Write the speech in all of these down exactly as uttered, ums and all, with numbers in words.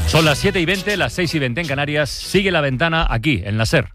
Son las siete y veinte, las seis y veinte en Canarias. Sigue La Ventana aquí, en la SER.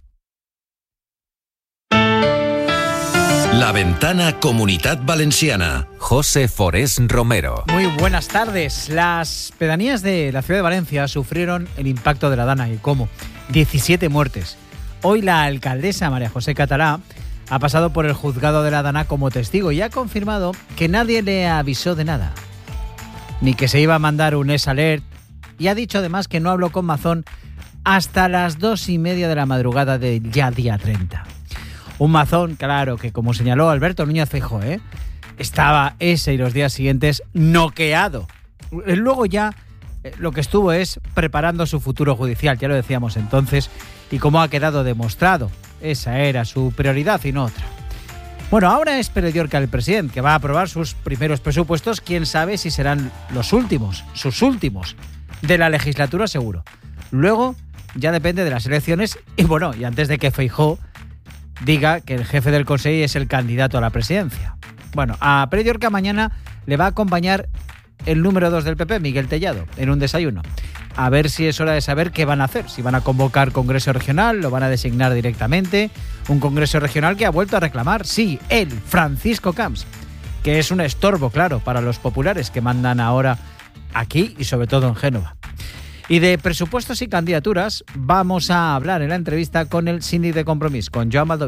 La Ventana Comunitat Valenciana. José Forés Romero. Muy buenas tardes. Las pedanías de la ciudad de Valencia sufrieron el impacto de la Dana. ¿Y cómo? diecisiete muertes. Hoy la alcaldesa María José Catalá ha pasado por el juzgado de la Dana como testigo y ha confirmado que nadie le avisó de nada, ni que se iba a mandar un S-Alert, y ha dicho además que no habló con Mazón hasta las dos y media de la madrugada del ya día treinta. Un Mazón, claro, que como señaló Alberto Núñez Feijóo, ¿eh? estaba ese y los días siguientes noqueado. Luego ya eh, lo que estuvo es preparando su futuro judicial, ya lo decíamos entonces, y como ha quedado demostrado, esa era su prioridad y no otra. Bueno, ahora es Pere Llorca el presidente, que va a aprobar sus primeros presupuestos, quién sabe si serán los últimos, sus últimos, de la legislatura seguro. Luego ya depende de las elecciones y bueno, y antes de que Feijóo diga que el jefe del Consejo es el candidato a la presidencia. Bueno, a Pere Llorca mañana le va a acompañar el número dos del P P, Miguel Tellado, en un desayuno. A ver si es hora de saber qué van a hacer, si van a convocar Congreso Regional, lo van a designar directamente, un Congreso Regional que ha vuelto a reclamar, sí, él, Francisco Camps, que es un estorbo, claro, para los populares que mandan ahora aquí y sobre todo en Génova. Y de presupuestos y candidaturas vamos a hablar en la entrevista con el síndic de Compromís, con Joan Baldoví.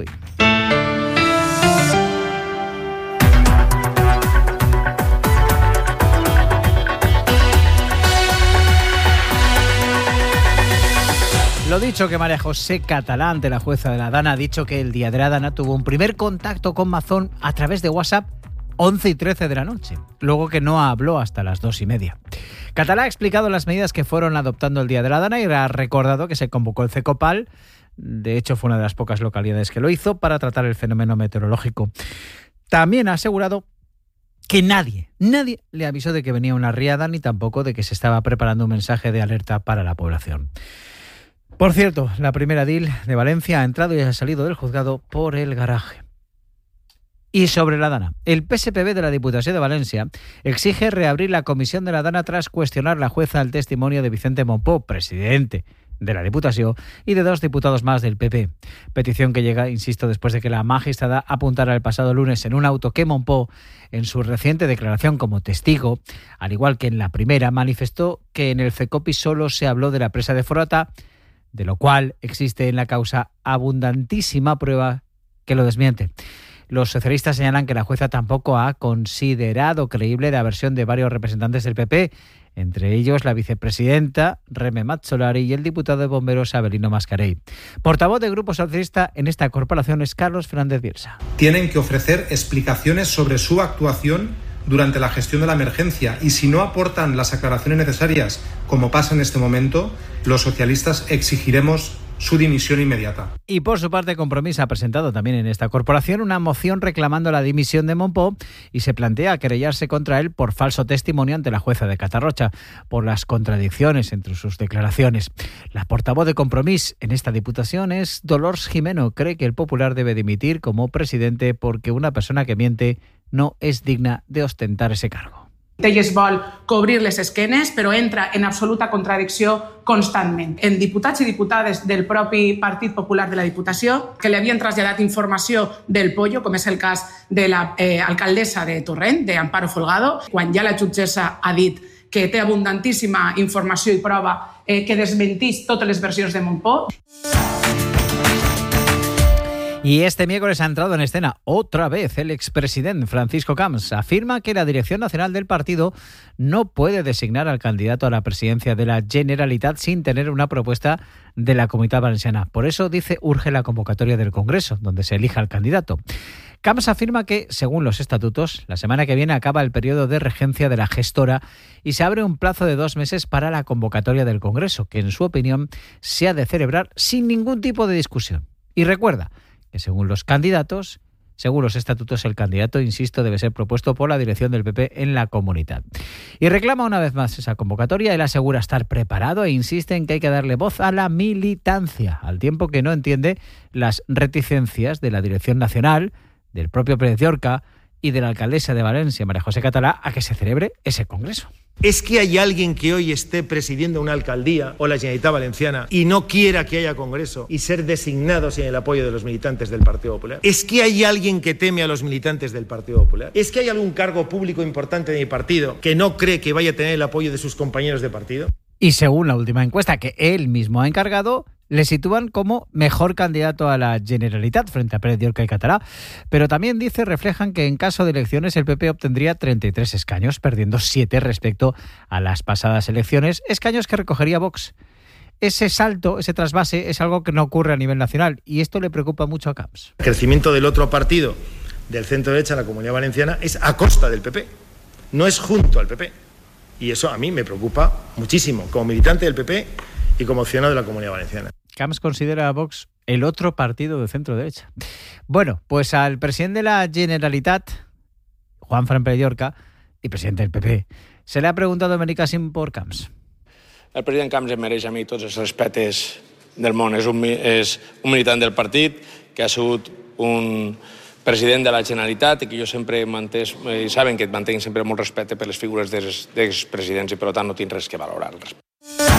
Lo dicho, que María José Catalá, ante la jueza de la Dana, ha dicho que el día de la Dana tuvo un primer contacto con Mazón a través de WhatsApp once y trece de la noche, luego que no habló hasta las dos y media. Catalá ha explicado las medidas que fueron adoptando el día de la Dana y ha recordado que se convocó el CECOPAL, de hecho fue una de las pocas localidades que lo hizo, para tratar el fenómeno meteorológico. También ha asegurado que nadie, nadie le avisó de que venía una riada ni tampoco de que se estaba preparando un mensaje de alerta para la población. Por cierto, la primera edil de Valencia ha entrado y ha salido del juzgado por el garaje. Y sobre la Dana, el P S P B de la Diputación de Valencia exige reabrir la comisión de la Dana tras cuestionar la jueza el testimonio de Vicente Mompó, presidente de la Diputación, y de dos diputados más del P P. Petición que llega, insisto, después de que la magistrada apuntara el pasado lunes en un auto que Mompó, en su reciente declaración como testigo, al igual que en la primera, manifestó que en el CECOPI solo se habló de la presa de Forata, de lo cual existe en la causa abundantísima prueba que lo desmiente. Los socialistas señalan que la jueza tampoco ha considerado creíble la versión de varios representantes del P P, entre ellos la vicepresidenta Reme Mazzolari y el diputado de Bomberos Abelino Mascarell. Portavoz del Grupo Socialista en esta corporación es Carlos Fernández Bielsa. Tienen que ofrecer explicaciones sobre su actuación durante la gestión de la emergencia y si no aportan las aclaraciones necesarias, como pasa en este momento, los socialistas exigiremos su dimisión inmediata. Y por su parte, Compromís ha presentado también en esta corporación una moción reclamando la dimisión de Mompó y se plantea querellarse contra él por falso testimonio ante la jueza de Catarrocha, por las contradicciones entre sus declaraciones. La portavoz de Compromís en esta diputación es Dolors Jimeno. Cree que el Popular debe dimitir como presidente porque una persona que miente no és digna de ostentar ese cargo. Ell vol cobrir les esquenes, però entra en absoluta contradicció constantment. En diputats i diputades del propi Partit Popular de la Diputació que li havien traslladat informació del pollo, com és el cas de l'alcaldessa de Torrent, d'Amparo Folgado, quan ja la jutgessa ha dit que té abundantíssima informació i prova eh, que desmentís totes les versions de Mompó. Y este miércoles ha entrado en escena otra vez el expresidente Francisco Camps. Afirma que la Dirección Nacional del partido no puede designar al candidato a la presidencia de la Generalitat sin tener una propuesta de la Comunitat Valenciana. Por eso, dice, urge la convocatoria del Congreso, donde se elija al candidato. Camps afirma que, según los estatutos, la semana que viene acaba el periodo de regencia de la gestora y se abre un plazo de dos meses para la convocatoria del Congreso, que en su opinión se ha de celebrar sin ningún tipo de discusión. Y recuerda que según los candidatos, según los estatutos, el candidato, insisto, debe ser propuesto por la dirección del P P en la Comunitat. Y reclama una vez más esa convocatoria. Él asegura estar preparado e insiste en que hay que darle voz a la militancia, al tiempo que no entiende las reticencias de la dirección nacional, del propio Pérez Llorca, y de la alcaldesa de Valencia, María José Catalá, a que se celebre ese congreso. ¿Es que hay alguien que hoy esté presidiendo una alcaldía o la Generalitat Valenciana y no quiera que haya congreso y ser designados sin el apoyo de los militantes del Partido Popular? ¿Es que hay alguien que teme a los militantes del Partido Popular? ¿Es que hay algún cargo público importante de mi partido que no cree que vaya a tener el apoyo de sus compañeros de partido? Y según la última encuesta que él mismo ha encargado, le sitúan como mejor candidato a la Generalitat frente a Pérez Llorca y Catalá. Pero también dice, reflejan que en caso de elecciones el P P obtendría treinta y tres escaños, perdiendo siete respecto a las pasadas elecciones, escaños que recogería Vox. Ese salto, ese trasvase, es algo que no ocurre a nivel nacional y esto le preocupa mucho a Camps. El crecimiento del otro partido, del centro derecha en la Comunidad Valenciana, es a costa del P P, no es junto al P P. Y eso a mí me preocupa muchísimo, como militante del P P y como ciudadano de la Comunidad Valenciana. Camps considera a Vox el otro partido de centro-derecha. Bueno, pues al presidente de la Generalitat, Juanfran Pérez Llorca, y presidente del P P, se le ha preguntado a Benicàssim por Camps. El president Camps em mereix a mi tots els respectes del món. És un, és un militant del partit que ha sigut un president de la Generalitat i que jo sempre he mantès, i saben que et mantenc sempre molt respecte per les figures dels, dels presidents i per tant no tinc res que valorar al respecte.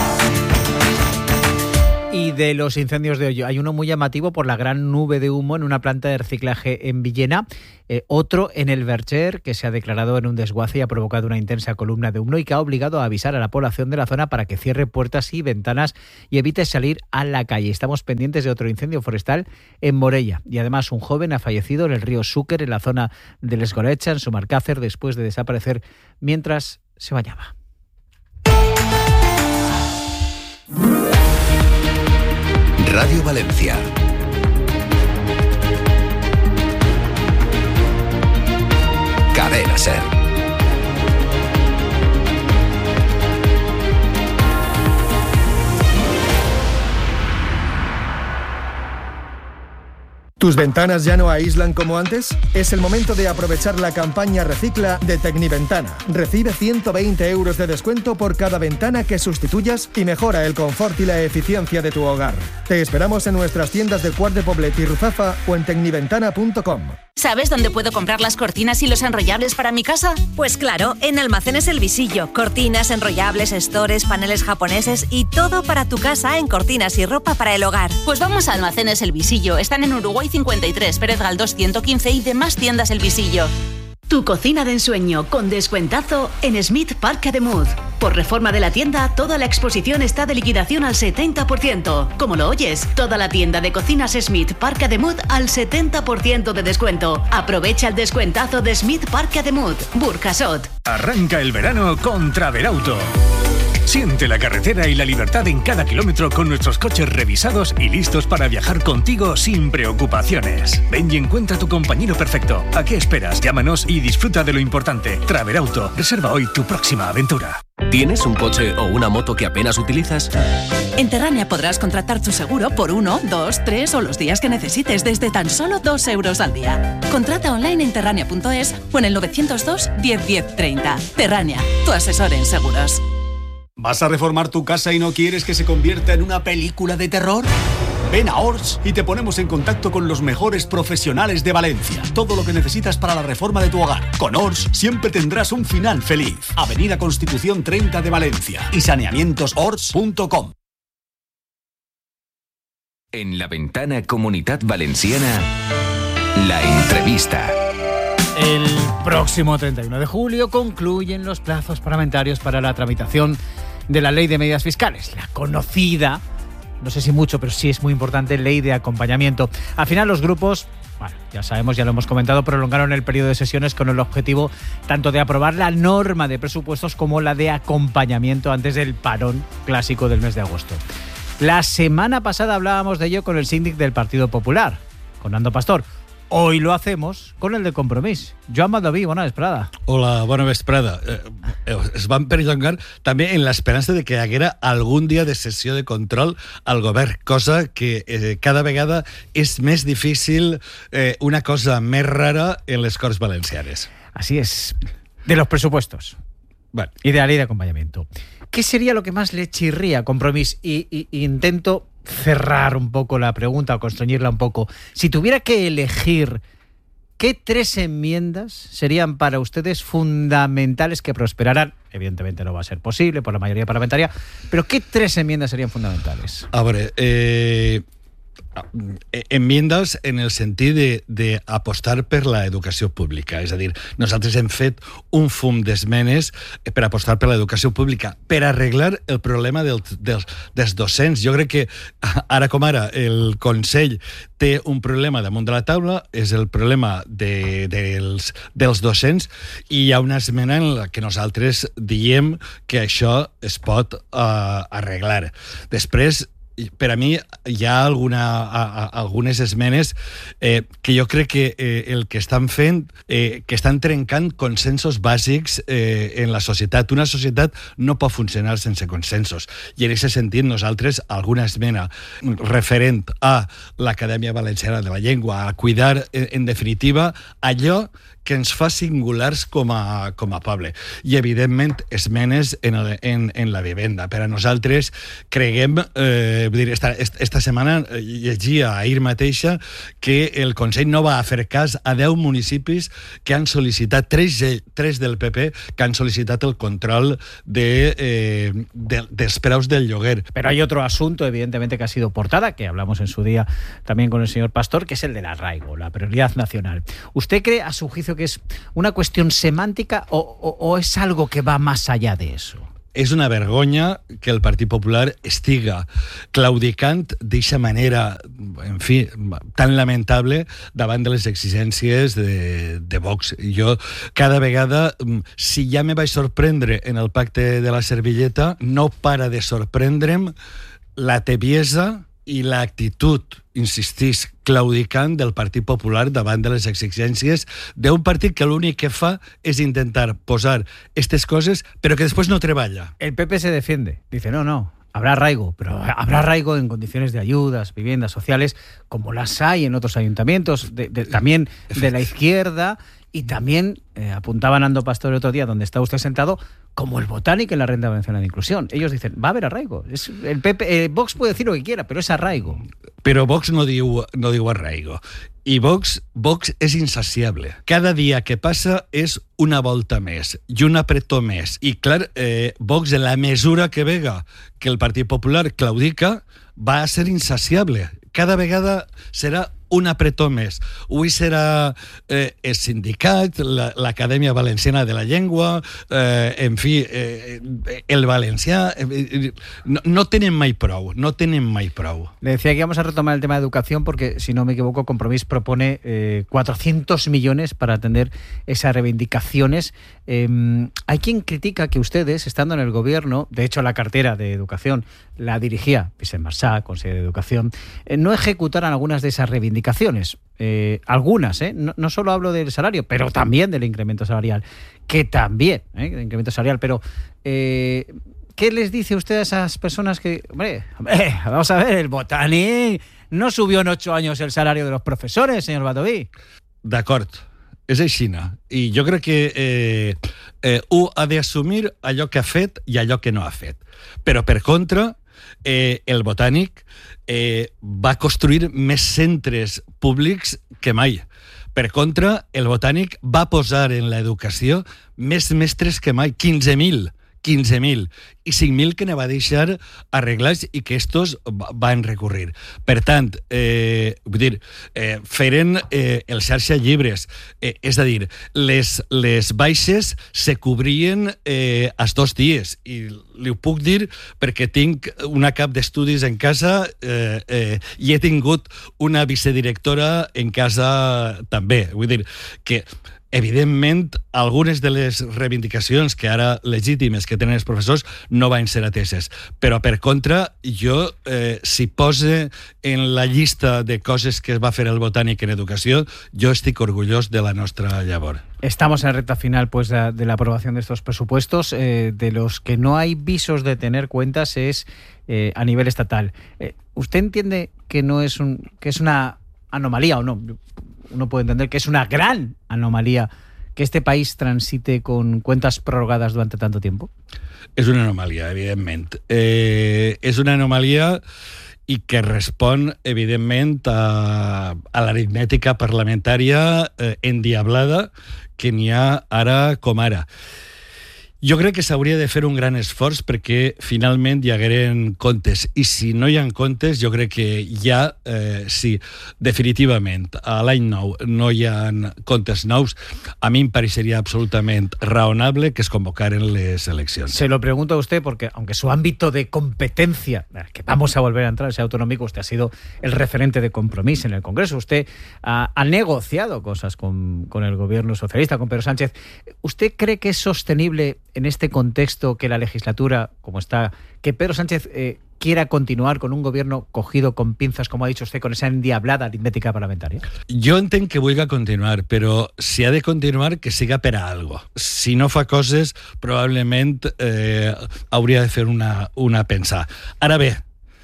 Y de los incendios de hoy, hay uno muy llamativo por la gran nube de humo en una planta de reciclaje en Villena, eh, otro en el Verger, que se ha declarado en un desguace y ha provocado una intensa columna de humo y que ha obligado a avisar a la población de la zona para que cierre puertas y ventanas y evite salir a la calle. Estamos pendientes de otro incendio forestal en Morella y además un joven ha fallecido en el río Xúquer, en la zona del Esgorecha, en Sumarcácer, después de desaparecer mientras se bañaba. Radio Valencia. Cadena Ser. ¿Tus ventanas ya no aíslan como antes? Es el momento de aprovechar la campaña Recicla de Tecniventana. Recibe ciento veinte euros de descuento por cada ventana que sustituyas y mejora el confort y la eficiencia de tu hogar. Te esperamos en nuestras tiendas de Quart de Poblet y Ruzafa o en tecniventana punto com. ¿Sabes dónde puedo comprar las cortinas y los enrollables para mi casa? Pues claro, en Almacenes El Visillo. Cortinas, enrollables, stores, paneles japoneses y todo para tu casa en cortinas y ropa para el hogar. Pues vamos a Almacenes El Visillo. Están en Uruguay cincuenta y tres, Pérez Galdós ciento quince y demás tiendas El Visillo. Tu cocina de ensueño con descuentazo en Smith Parc de Mud. Por reforma de la tienda, toda la exposición está de liquidación al setenta por ciento. Como lo oyes, toda la tienda de cocinas Smith Parc de Mud al setenta por ciento de descuento. Aprovecha el descuentazo de Smith Parc de Mud, Burjasot. Arranca el verano con Traverauto. Siente la carretera y la libertad en cada kilómetro con nuestros coches revisados y listos para viajar contigo sin preocupaciones. Ven y encuentra tu compañero perfecto. ¿A qué esperas? Llámanos y disfruta de lo importante. Traverauto. Reserva hoy tu próxima aventura. ¿Tienes un coche o una moto que apenas utilizas? En Terrania podrás contratar tu seguro por uno, dos, tres o los días que necesites desde tan solo dos euros al día. Contrata online en terrania punto es o en el novecientos dos, diez, diez, treinta. Terrania, tu asesor en seguros. ¿Vas a reformar tu casa y no quieres que se convierta en una película de terror? Ven a Ors y te ponemos en contacto con los mejores profesionales de Valencia. Todo lo que necesitas para la reforma de tu hogar. Con Ors siempre tendrás un final feliz. Avenida Constitución treinta de Valencia y saneamientos ors punto com. En La Ventana Comunitat Valenciana, la entrevista. El próximo treinta y uno de julio concluyen los plazos parlamentarios para la tramitación de la Ley de Medidas Fiscales, la conocida, no sé si mucho, pero sí es muy importante, Ley de Acompañamiento. Al final los grupos, bueno, ya sabemos, ya lo hemos comentado, prolongaron el periodo de sesiones con el objetivo tanto de aprobar la norma de presupuestos como la de acompañamiento antes del parón clásico del mes de agosto. La semana pasada hablábamos de ello con el síndic del Partido Popular, con Nando Pastor. Hoy lo hacemos con el de Compromís. Joan Baldoví, bona vesprada. Hola, bona vesprada. Eh, es van perllongar també en l'esperança de que hi haguera algun dia de sessió de control al govern, cosa que eh, cada vegada és més difícil, eh, una cosa més rara en les Corts Valencianes. Así es. De los presupuestos. Bueno, y de la ley de acompañamiento. ¿Qué sería lo que más le chirría a Compromís? Y, y, y intento cerrar un poco la pregunta o constreñirla un poco. Si tuviera que elegir ¿qué tres enmiendas serían para ustedes fundamentales que prosperaran? Evidentemente no va a ser posible por la mayoría parlamentaria, pero ¿qué tres enmiendas serían fundamentales? A veure, eh, enmiendes en el sentit de, de apostar per la educació pública. És a dir, nosaltres hem fet un fum d'esmenes per apostar per l'educació pública, per arreglar el problema del, dels, dels docents. Jo crec que ara com ara el Consell té un problema damunt de la taula, és el problema de, dels, dels docents, i hi ha una esmena en la que nosaltres diem que això es pot uh, arreglar. Després, per a mi hi ha alguna, a, a, algunes esmenes eh, que jo crec que eh, el que estan fent, eh, que estan trencant consensos bàsics eh, en la societat. Una societat no pot funcionar sense consensos. I en aquest sentit nosaltres alguna esmena referent a l'Acadèmia Valenciana de la Llengua, a cuidar en, en definitiva allò que ens fa singulars com a, com a poble. I, evidentment, esmenes en, el, en, en la vivenda. Per a nosaltres, creguem, eh, vull dir, esta, esta setmana llegia ahir mateixa que el Consell no va a fer cas a deu municipis que han sol·licitat, tres, tres del P P, que han sol·licitat el control de, eh, de, dels preus del lloguer. Pero hay otro asunto, evidentemente, que ha sido portada, que hablamos en su día también con el señor Pastor, que es el del arraigo, la prioridad nacional. ¿Usted cree, a su juicio, que es una cuestión semántica o, o, o es algo que va más allá de eso? És una vergonya que el Partit Popular estiga claudicant d'eixa manera, en fi, tan lamentable davant de les exigències de, de Vox. Jo, cada vegada, si ja me vaig sorprendre en el pacte de la servilleta, no para de sorprendre'm la tebiesa i l'actitud, insistís, claudicant del Partit Popular davant de les exigències d'un partit que l'únic que fa és intentar posar aquestes coses, però que després no treballa. El P P se defiende. Dice, no, no, habrá arraigo, pero habrá arraigo en condiciones de ayudas, viviendas sociales, como las hay en otros ayuntamientos, de, de, también de la izquierda, y también eh, apuntaba Nando Pastor el otro día, donde está usted sentado, como el Botánico en la Renta Valenciana de Inclusión. Ellos dicen, va a haber arraigo. Es, el P P, eh, Vox puede decir lo que quiera, pero es arraigo. Però Vox no diu, no diu arraigo. I Vox, Vox és insaciable. Cada dia que passa és una volta més i un apretó més. I clar, eh, Vox, en la mesura que vega que el Partit Popular claudica, va a ser insaciable. Cada vegada serà un apretó més. Avui serà eh, el sindicat, l'Acadèmia Valenciana de la Llengua, eh, en fi, eh, el valencià... Eh, no, no tenen mai prou, no tenen mai prou. Le decía que íbamos a retomar el tema de educación porque, si no me equivoco, Compromís propone eh, cuatrocientos millones para atender esas reivindicaciones. Eh, hay quien critica que ustedes, estando en el gobierno, de hecho la cartera de educación la dirigía Vicent Marsá, consejero de Educación, eh, no ejecutaran algunas de esas reivindicaciones. Eh, algunas, eh, no, no solo hablo del salario, pero también del incremento salarial, que también, eh, del incremento salarial, pero eh, ¿qué les dice usted a esas personas que, hombre, hombre vamos a ver, el Botánic no subió en ocho años el salario de los profesores, señor Batoví? D'acord, és aixina. I jo crec que eh, eh, u ha d'assumir allò que ha fet i allò que no ha fet. Però, per contra, eh, el Botànic eh, va construir més centres públics que mai. Per contra, el Botànic va posar en l'educació més mestres que mai, quinze mil. quinze mil i cinc mil que ne va deixar arreglats i que estos van recurrir. Per tant, eh, vull dir, eh, feren eh, el xarxa llibres, eh, és a dir, les, les baixes se cobrien eh, als dos dies, i li ho puc dir perquè tinc una cap d'estudis en casa eh, eh, i he tingut una vicedirectora en casa també. Vull dir que evidentment, algunes de les reivindicacions que ara legítimes que tenen els professors no van ser ateses. Però, per contra, jo, eh, si pose en la llista de coses que va fer el Botànic en educació, jo estic orgullós de la nostra llavor. Estamos en la recta final pues, de, de la aprobación de estos presupuestos. Eh, de los que no hay visos de tener cuentas es eh, a nivel estatal. Eh, ¿Usted entiende que no es un que es una anomalía o no? Uno puede entender que es una gran anomalía que este país transite con cuentas prorrogadas durante tanto tiempo. És una anomalia, evidentment. Eh, és una anomalia i que respon, evidentment, a, a l'aritmètica parlamentària eh, endiablada que n'hi ha ara com ara. Jo crec que s'hauria de fer un gran esforç perquè finalment hi hagueren comptes. I si no hi ha comptes, jo crec que ja, eh, sí, definitivament, a l'any nou no hi ha comptes nous, a mi em parecería absolutament raonable que es convocaren les eleccions. Se lo pregunto a usted porque, aunque su ámbito de competencia, que vamos a volver a entrar, sea autonómico, usted ha sido el referente de Compromís en el Congreso. Usted ha, ha negociado cosas con, con el gobierno socialista, con Pedro Sánchez. ¿Usted cree que es sostenible en este contexto que la legislatura, como está, que Pedro Sánchez eh, quiera continuar con un gobierno cogido con pinzas, como ha dicho usted, con esa endiablada aritmètica parlamentaria? Jo entenc que vulgui continuar, però si ha de continuar, que siga per a algo. Si no fa coses, probablement eh, hauria de fer una, una pensar. Ara bé,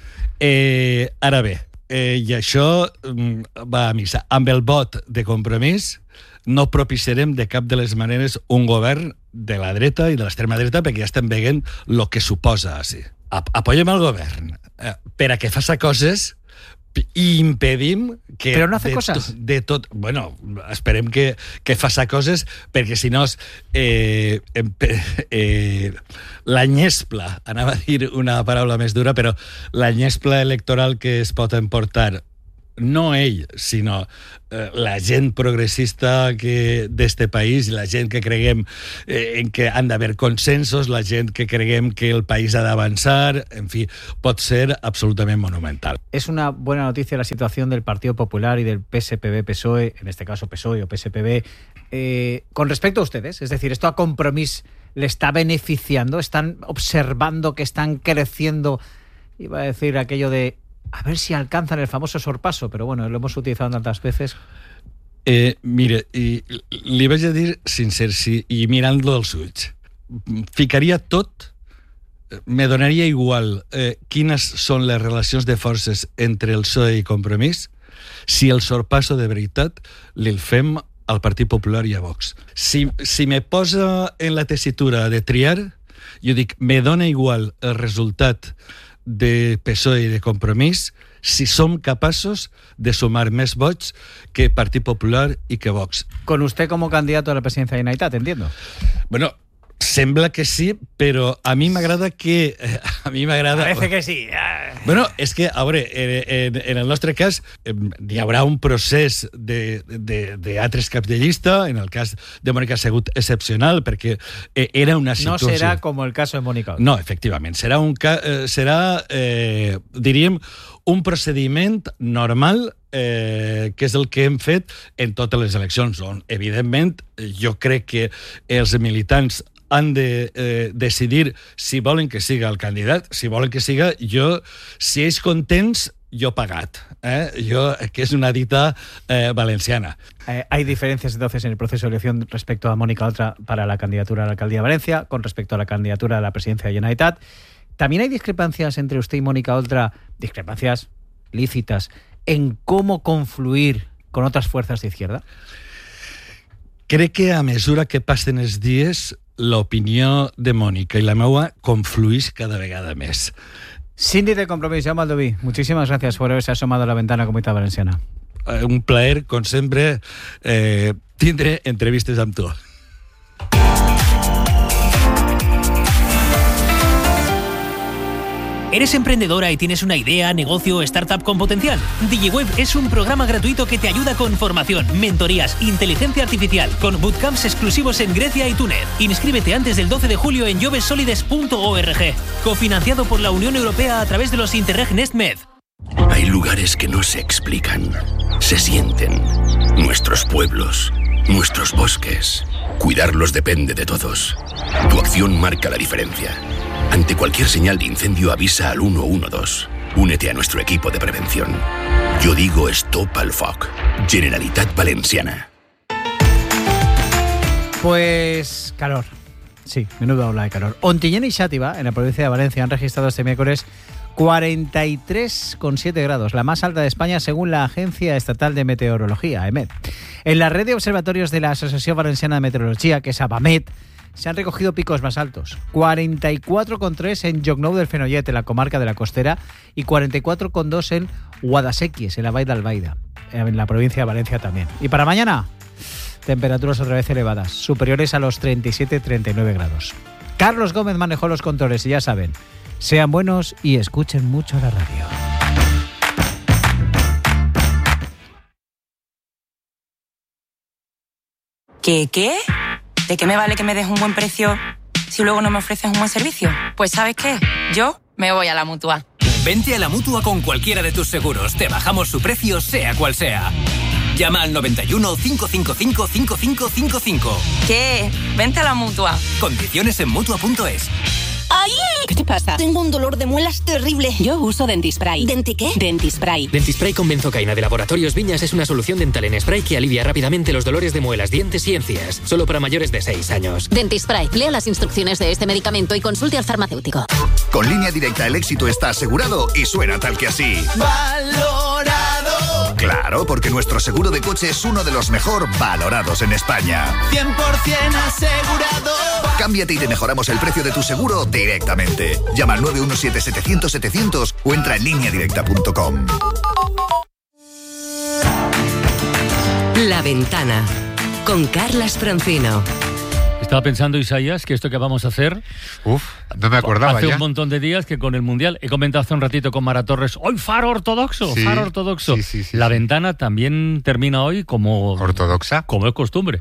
eh, ara bé, eh, i això mm, va a missa. Amb el vot de Compromís no propiciarem de cap de les maneres un govern de la dreta i de l'extrema dreta, perquè ja estem veient el que suposa així. Apoyem el govern eh, per a que faça coses i impedim que... Però no hace de coses. To, de tot... Bueno, esperem que, que faça coses, perquè si no eh, eh, la nyespla, anava a dir una paraula més dura, però la nyespla electoral que es pot emportar no ell, sinó eh, la gent progressista que d'este país, la gent que creguem eh, en que han d'haver consensos, la gent que creguem que el país ha d'avançar, en fi, pot ser absolutament monumental. Es una buena noticia la situación del Partido Popular y del P S P B P S O E, en este caso P S O E o P S P B, eh, con respecto a ustedes, es decir, esto a Compromís le está beneficiando, están observando que están creciendo, iba a decir aquello de a ver si alcanzan el famoso sorpaso, pero bueno, lo hemos utilizado tantas veces. Eh, mire, i, li vaig a dir sincer, sí, i mirant-lo als ulls. Ficaria tot, me donaria igual eh, quines són les relacions de forces entre el P S O E i Compromís, si el sorpasso de veritat li fem al Partit Popular i a Vox. Si, si me posa en la tessitura de triar, jo dic, me dona igual el resultat de P S O E i de Compromís si som capaços de sumar més vots que Partit Popular i que Vox. Con usted como candidato a la presidencia de Generalitat, entiendo. Bueno, sembla que sí, però a mi m'agrada que... A mi m'agrada... Parece que sí. Bueno, és que, a veure, en, en el nostre cas hi haurà un procés d'altres caps de llista, en el cas de Mònica ha sigut excepcional, perquè era una situació... No serà com el caso de Mònica. No, efectivament, serà, un ca... serà eh, diríem, un procediment normal eh, que és el que hem fet en totes les eleccions, on, evidentment, jo crec que els militants han de eh, decidir si volen que siga el candidat, si volen que siga jo, si ells contents, jo pagat, eh? Yo, que es una dita eh, valenciana. Eh, hay diferencias entonces en el proceso de elección respecto a Mónica Oltra para la candidatura a la alcaldía de Valencia, con respecto a la candidatura a la presidencia de Generalitat. También hay discrepancias entre usted y Mónica Oltra, discrepancias lícitas, en cómo confluir con otras fuerzas de izquierda. Crec que a mesura que passen els dies, l'opinió de Mònica i la meua confluís cada vegada més. Síndic de Compromís, Jaume Aldoví, muchísimas gracias por haberse asomado a la ventana Comunitat Valenciana. Eh, un plaer, com sempre, eh, tindre entrevistes amb tu. ¿Eres emprendedora y tienes una idea, negocio o startup con potencial? DigiWeb es un programa gratuito que te ayuda con formación, mentorías, inteligencia artificial, con bootcamps exclusivos en Grecia y Túnez. Inscríbete antes del doce de julio en jovesolides punto org. Cofinanciado por la Unión Europea a través de los Interreg NestMed. Hay lugares que no se explican, se sienten. Nuestros pueblos, nuestros bosques. Cuidarlos depende de todos. Tu acción marca la diferencia. Ante cualquier señal de incendio avisa al uno uno dos. Únete a nuestro equipo de prevención. Yo digo stop al foc. Generalitat Valenciana. Pues calor. Sí, menuda ola de calor. Ontillén y Xàtiva, en la provincia de Valencia, han registrado este miércoles cuarenta y tres coma siete grados, la más alta de España según la Agencia Estatal de Meteorología, EMET. En la red de observatorios de la Asociación Valenciana de Meteorología, que es ABAMET, se han recogido picos más altos. cuarenta y cuatro coma tres en Llocnou del Fenollet, en la comarca de la Costera, y cuarenta y cuatro coma dos en Guadasséquies, en la Vall d'Albaida, en la provincia de Valencia también. Y para mañana, temperaturas otra vez elevadas, superiores a los treinta y siete a treinta y nueve grados. Carlos Gómez manejó los controles y ya saben, sean buenos y escuchen mucho la radio. ¿Qué qué? ¿De qué me vale que me des un buen precio si luego no me ofreces un buen servicio? Pues ¿sabes qué? Yo me voy a la Mutua. Vente a la Mutua con cualquiera de tus seguros. Te bajamos su precio, sea cual sea. Llama al noventa y uno, cinco cinco cinco, cinco cinco cinco cinco. ¿Qué? Vente a la Mutua. Condiciones en Mutua punto es. ¡Ay! ¿Qué te pasa? Tengo un dolor de muelas terrible. Yo uso Dentispray. ¿Denti qué? Dentispray. Dentispray con benzocaína de Laboratorios Viñas es una solución dental en spray que alivia rápidamente los dolores de muelas, dientes y encías. Solo para mayores de seis años. Dentispray. Lea las instrucciones de este medicamento y consulte al farmacéutico. Con Línea Directa el éxito está asegurado y suena tal que así. ¡Valorado! Claro, porque nuestro seguro de coche es uno de los mejor valorados en España. cien por ciento asegurado. Cámbiate y te mejoramos el precio de tu seguro directamente. Llama al nueve uno siete, setecientos, setecientos o entra en línea directa punto com. La Ventana, con Carlas Francino. Estaba pensando, Isaías, que esto que vamos a hacer... Uf, no me acordaba Hace ya. un montón de días que con el Mundial, he comentado hace un ratito con Mara Torres, hoy Faro ortodoxo, Sí, Faro ortodoxo. sí, sí, sí, La sí. Ventana también termina hoy como... ¿Ortodoxa? Como es costumbre.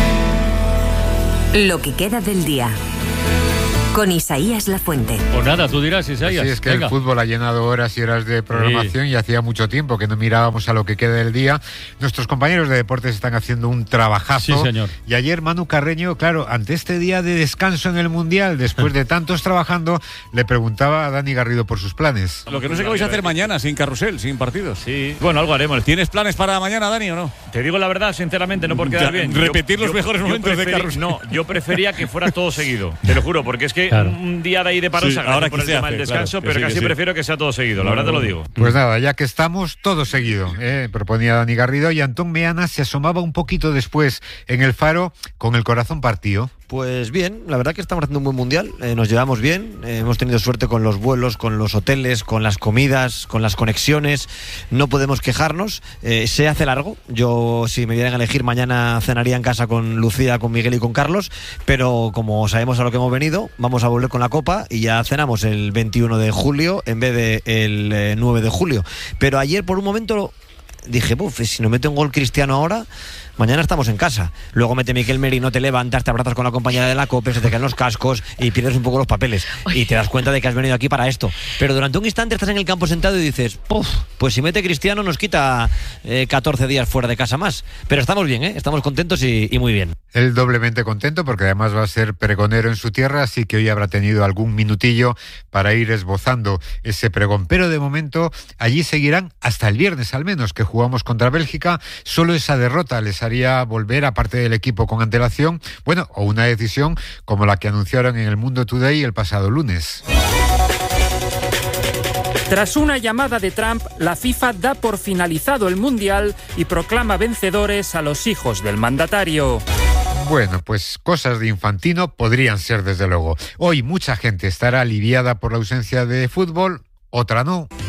Lo que queda del día, con Isaías Lafuente. Pues nada, tú dirás, Isaías. Sí, es que Venga. el fútbol ha llenado horas y horas de programación Sí. y hacía mucho tiempo que no mirábamos a lo que queda del día. Nuestros compañeros de deportes están haciendo un trabajazo. Sí, señor. Y ayer Manu Carreño, claro, ante este día de descanso en el Mundial, después de tantos trabajando, le preguntaba a Dani Garrido por sus planes. Lo que no sé qué vais a hacer mañana, sin carrusel, sin partidos. Sí, bueno, algo haremos. ¿Tienes planes para mañana, Dani, o no? Te digo la verdad, sinceramente, no por quedar Ya, bien. repetir los mejores momentos de preferí- carrusel. No, yo prefería que fuera todo seguido. Te lo juro, porque es que Claro. un día de ahí de paro Sí, se agradece ahora por que el se tema hace, del descanso, claro, que pero sí, que casi sí. prefiero que sea todo seguido, la verdad te lo digo. Pues nada, ya que estamos, todo seguido, ¿eh? Proponía Dani Garrido, y Antón Meana se asomaba un poquito después en el Faro con el corazón partido. Pues bien, la verdad que estamos haciendo un buen mundial, eh, nos llevamos bien, eh, hemos tenido suerte con los vuelos, con los hoteles, con las comidas, con las conexiones, no podemos quejarnos, eh, se hace largo, yo si me dieran a elegir mañana cenaría en casa con Lucía, con Miguel y con Carlos, pero como sabemos a lo que hemos venido, vamos a volver con la Copa y ya cenamos el veintiuno de julio en vez de el eh, nueve de julio, pero ayer por un momento dije, buf, si no mete un gol Cristiano ahora, mañana estamos en casa. Luego mete Miquel Merino, te levantas, te abrazas con la compañera de la Copa, se te caen los cascos y pierdes un poco los papeles. Y te das cuenta de que has venido aquí para esto. Pero durante un instante estás en el campo sentado y dices, puf, pues si mete Cristiano nos quita eh, catorce días fuera de casa más. Pero estamos bien, ¿eh? Estamos contentos y, y muy bien. Él doblemente contento porque además va a ser pregonero en su tierra, así que hoy habrá tenido algún minutillo para ir esbozando ese pregón. Pero de momento allí seguirán hasta el viernes al menos, que jugamos contra Bélgica. Solo esa derrota les haría volver, aparte del equipo con antelación, bueno, o una decisión como la que anunciaron en el Mundo Today el pasado lunes. Tras una llamada de Trump, la FIFA da por finalizado el Mundial y proclama vencedores a los hijos del mandatario. Bueno, pues cosas de Infantino podrían ser desde luego. Hoy mucha gente estará aliviada por la ausencia de fútbol, otra no.